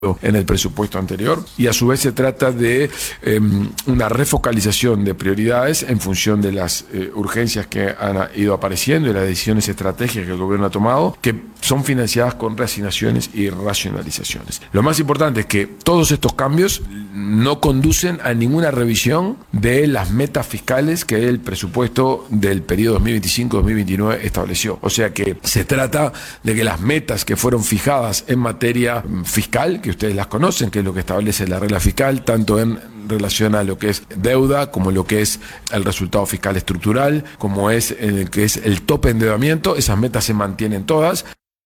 en el presupuesto anterior, y a su vez se trata de una refocalización de prioridades en función de las urgencias que han ido apareciendo y las decisiones estratégicas que el gobierno ha tomado, que son financiadas con reasignaciones y racionalizaciones. Lo más importante es que todos estos cambios no conducen a ninguna revisión de las metas fiscales que el presupuesto del periodo 2025-2029 estableció. O sea que se trata de que las metas que fueron fijadas en materia fiscal, que ustedes las conocen, que es lo que establece la regla fiscal, tanto en relación a lo que es deuda, como lo que es el resultado fiscal estructural, como es el que es el tope de endeudamiento, esas metas se mantienen todas.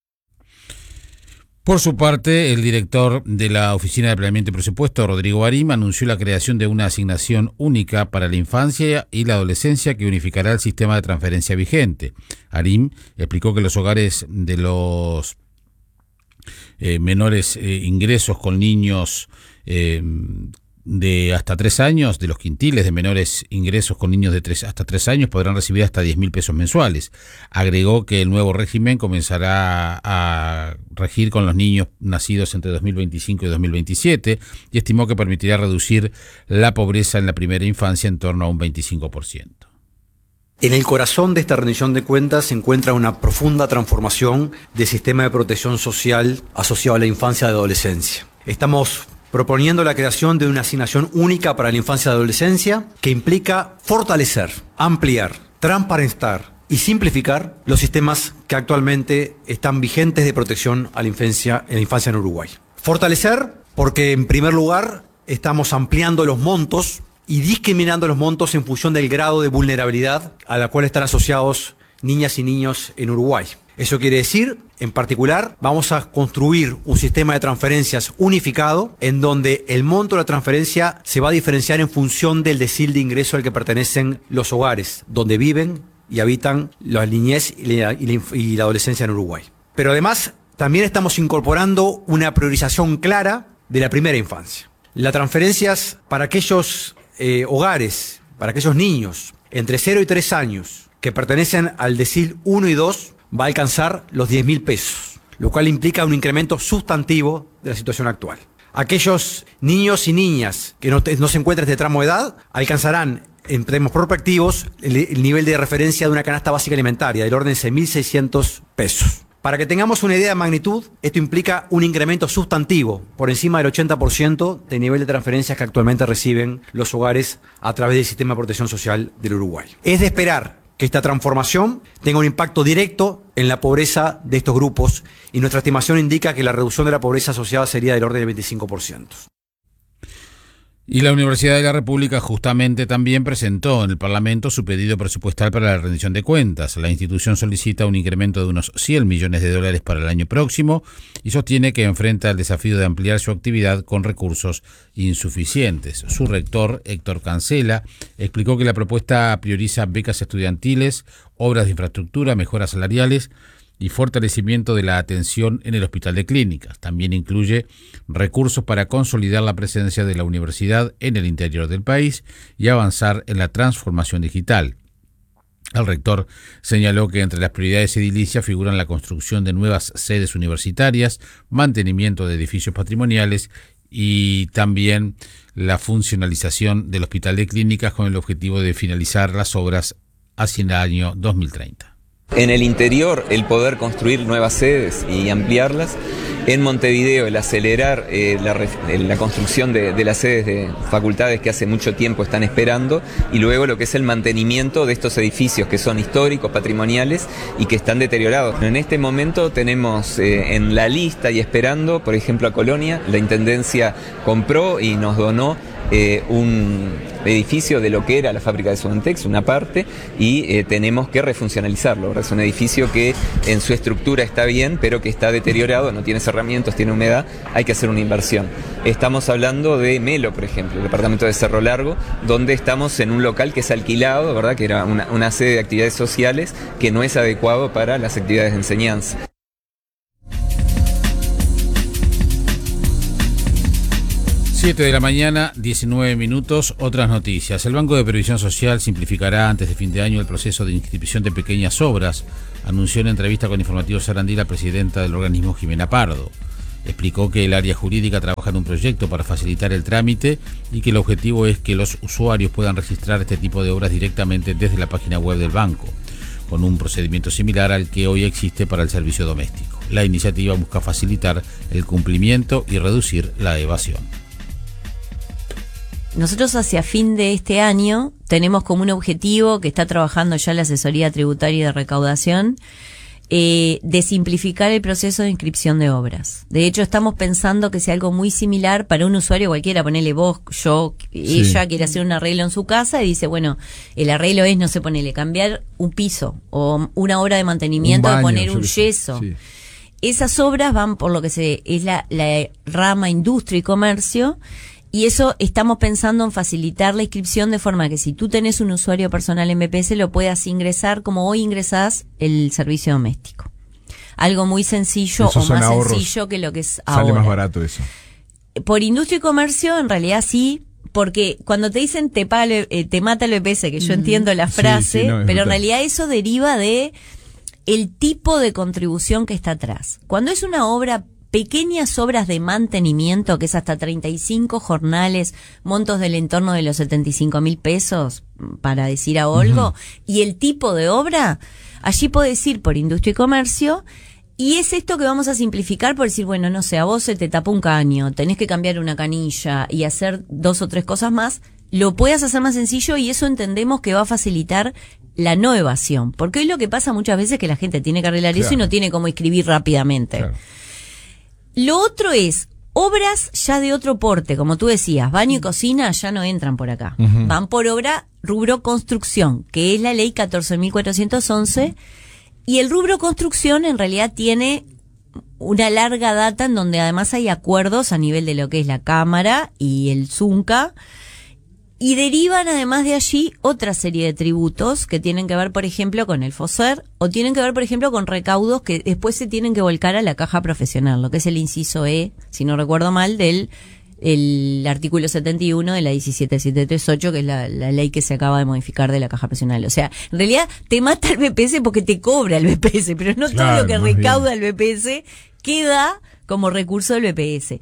Por su parte, el director de la Oficina de Planeamiento y Presupuesto, Rodrigo Arim, anunció la creación de una asignación única para la infancia y la adolescencia que unificará el sistema de transferencia vigente. Arim explicó que los hogares de los menores ingresos con niños de hasta 3 años, de los quintiles de menores ingresos con niños de hasta 3 años podrán recibir hasta 10.000 pesos mensuales. Agregó que el nuevo régimen comenzará a regir con los niños nacidos entre 2025 y 2027 y estimó que permitirá reducir la pobreza en la primera infancia en torno a un 25%. En el corazón de esta rendición de cuentas se encuentra una profunda transformación del sistema de protección social asociado a la infancia y adolescencia. Estamos proponiendo la creación de una asignación única para la infancia y adolescencia que implica fortalecer, ampliar, transparentar y simplificar los sistemas que actualmente están vigentes de protección a la infancia en Uruguay. Fortalecer porque, en primer lugar, estamos ampliando los montos y discriminando los montos en función del grado de vulnerabilidad a la cual están asociados niñas y niños en Uruguay. Eso quiere decir, en particular, vamos a construir un sistema de transferencias unificado en donde el monto de la transferencia se va a diferenciar en función del decil de ingreso al que pertenecen los hogares, donde viven y habitan la niñez y la adolescencia en Uruguay. Pero además, también estamos incorporando una priorización clara de la primera infancia. Las transferencias para aquellos hogares, para aquellos niños entre 0 y 3 años que pertenecen al decil 1 y 2, va a alcanzar los 10.000 pesos, lo cual implica un incremento sustantivo de la situación actual. Aquellos niños y niñas que no se encuentran en este tramo de edad alcanzarán, en términos prospectivos, el nivel de referencia de una canasta básica alimentaria del orden de 6.600 pesos. Para que tengamos una idea de magnitud, esto implica un incremento sustantivo por encima del 80% del nivel de transferencias que actualmente reciben los hogares a través del sistema de protección social del Uruguay. Es de esperar que esta transformación tenga un impacto directo en la pobreza de estos grupos y nuestra estimación indica que la reducción de la pobreza asociada sería del orden del 25%. Y la Universidad de la República justamente también presentó en el Parlamento su pedido presupuestal para la rendición de cuentas. La institución solicita un incremento de unos $100 millones para el año próximo y sostiene que enfrenta el desafío de ampliar su actividad con recursos insuficientes. Su rector, Héctor Cancela, explicó que la propuesta prioriza becas estudiantiles, obras de infraestructura, mejoras salariales y fortalecimiento de la atención en el Hospital de Clínicas. También incluye recursos para consolidar la presencia de la universidad en el interior del país y avanzar en la transformación digital. El rector señaló que entre las prioridades edilicias figuran la construcción de nuevas sedes universitarias, mantenimiento de edificios patrimoniales y también la funcionalización del Hospital de Clínicas con el objetivo de finalizar las obras hacia el año 2030. En el interior, el poder construir nuevas sedes y ampliarlas. En Montevideo, el acelerar la construcción de las sedes de facultades que hace mucho tiempo están esperando, y luego lo que es el mantenimiento de estos edificios que son históricos, patrimoniales y que están deteriorados. En este momento tenemos en la lista y esperando, por ejemplo, a Colonia, la Intendencia compró y nos donó un edificio de lo que era la fábrica de Sudantex, una parte, y tenemos que refuncionalizarlo. Es un edificio que en su estructura está bien, pero que está deteriorado, no tiene cerramientos, tiene humedad, hay que hacer una inversión. Estamos hablando de Melo, por ejemplo, el departamento de Cerro Largo, donde estamos en un local que es alquilado, ¿verdad? Que era una sede de actividades sociales que no es adecuado para las actividades de enseñanza. 7 de la mañana, 19 minutos. Otras noticias. El Banco de Previsión Social simplificará antes de fin de año el proceso de inscripción de pequeñas obras, anunció en entrevista con Informativo Sarandí la presidenta del organismo, Jimena Pardo. Explicó que el área jurídica trabaja en un proyecto para facilitar el trámite y que el objetivo es que los usuarios puedan registrar este tipo de obras directamente desde la página web del banco, con un procedimiento similar al que hoy existe para el servicio doméstico. La iniciativa busca facilitar el cumplimiento y reducir la evasión. Nosotros hacia fin de este año tenemos como un objetivo que está trabajando ya la Asesoría Tributaria y de Recaudación, de simplificar el proceso de inscripción de obras. De hecho, estamos pensando que sea algo muy similar para un usuario cualquiera, ponele vos, yo, ella quiere hacer un arreglo en su casa y dice, bueno, el arreglo es, no sé, ponele, cambiar un piso o una obra de mantenimiento, baño, poner un yeso. Sí. Esas obras van por lo que es la rama industria y comercio. Y eso estamos pensando en facilitar la inscripción de forma que si tú tenés un usuario personal en BPS lo puedas ingresar como hoy ingresás el servicio doméstico. Algo muy sencillo Esos o más ahorros. sencillo que lo que es ahora. Sale más barato eso. Por industria y comercio en realidad sí, porque cuando te dicen te mata el BPS, que yo entiendo la frase, sí, no, pero en brutal. realidad eso deriva de el tipo de contribución que está atrás. Cuando es una obra, pequeñas obras de mantenimiento, que es hasta 35 jornales, montos del entorno de los 75.000 pesos, para decir algo, y el tipo de obra, allí podés ir por industria y comercio, y es esto que vamos a simplificar por decir, bueno, no sé, a vos se te tapó un caño, tenés que cambiar una canilla y hacer 2 o 3 cosas más, lo puedas hacer más sencillo y eso entendemos que va a facilitar la no evasión, porque hoy lo que pasa muchas veces es que la gente tiene que arreglar eso y no tiene cómo inscribir rápidamente. Claro. Lo otro es, obras ya de otro porte, como tú decías, baño y cocina ya no entran por acá. Van por obra rubro construcción, que es la ley 14.411, y el rubro construcción en realidad tiene una larga data en donde además hay acuerdos a nivel de lo que es la Cámara y el Zunca, y derivan además de allí otra serie de tributos que tienen que ver, por ejemplo, con el FOSER o tienen que ver, por ejemplo, con recaudos que después se tienen que volcar a la caja profesional, lo que es el inciso E, si no recuerdo mal, del el artículo 71 de la 17738, que es la ley que se acaba de modificar de la caja profesional. O sea, en realidad te mata el BPS porque te cobra el BPS, pero no todo lo que recauda el BPS queda como recurso del BPS.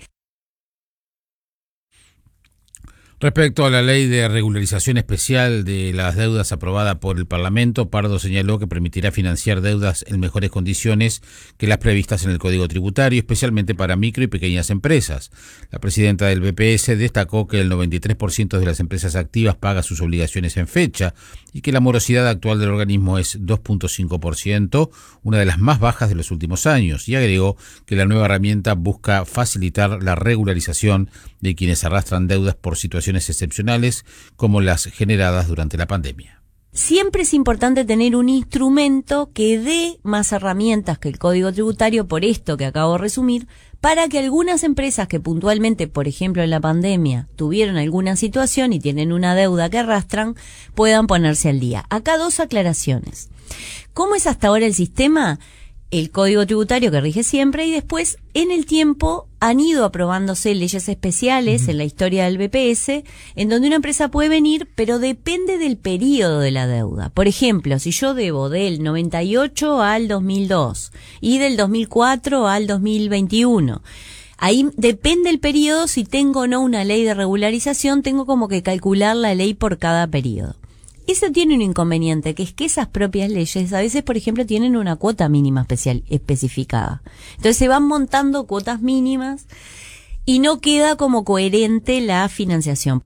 Respecto a la ley de regularización especial de las deudas aprobada por el Parlamento, Pardo señaló que permitirá financiar deudas en mejores condiciones que las previstas en el Código Tributario, especialmente para micro y pequeñas empresas. La presidenta del BPS destacó que el 93% de las empresas activas paga sus obligaciones en fecha y que la morosidad actual del organismo es 2.5%, una de las más bajas de los últimos años, y agregó que la nueva herramienta busca facilitar la regularización de quienes arrastran deudas por situaciones excepcionales como las generadas durante la pandemia. Siempre es importante tener un instrumento que dé más herramientas que el Código Tributario, por esto que acabo de resumir, para que algunas empresas que puntualmente, por ejemplo en la pandemia, tuvieron alguna situación y tienen una deuda que arrastran, puedan ponerse al día. Acá 2 aclaraciones. ¿Cómo es hasta ahora el sistema? El Código Tributario que rige siempre, y después en el tiempo han ido aprobándose leyes especiales en la historia del BPS, en donde una empresa puede venir, pero depende del periodo de la deuda. Por ejemplo, si yo debo del 98 al 2002 y del 2004 al 2021, ahí depende el periodo, si tengo o no una ley de regularización, tengo como que calcular la ley por cada periodo. Eso tiene un inconveniente, que es que esas propias leyes a veces, por ejemplo, tienen una cuota mínima especificada. Entonces se van montando cuotas mínimas y no queda como coherente la financiación.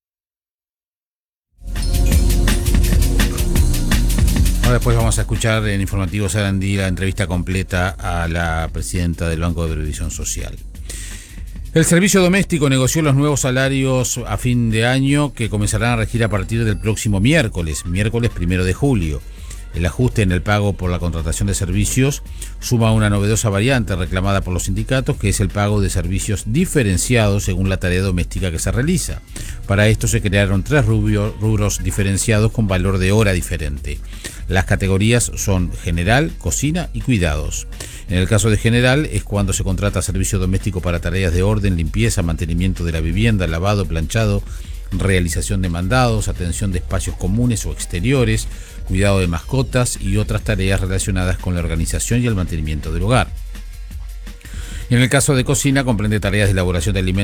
Ahora después vamos a escuchar en Informativo Sarandí la entrevista completa a la presidenta del Banco de Previsión Social. El servicio doméstico negoció los nuevos salarios a fin de año que comenzarán a regir a partir del próximo miércoles 1 de julio. El ajuste en el pago por la contratación de servicios suma una novedosa variante reclamada por los sindicatos, que es el pago de servicios diferenciados según la tarea doméstica que se realiza. Para esto se crearon 3 rubros diferenciados con valor de hora diferente. Las categorías son general, cocina y cuidados. En el caso de general es cuando se contrata servicio doméstico para tareas de orden, limpieza, mantenimiento de la vivienda, lavado, planchado, realización de mandados, atención de espacios comunes o exteriores, cuidado de mascotas y otras tareas relacionadas con la organización y el mantenimiento del hogar. Y en el caso de cocina comprende tareas de elaboración de alimentos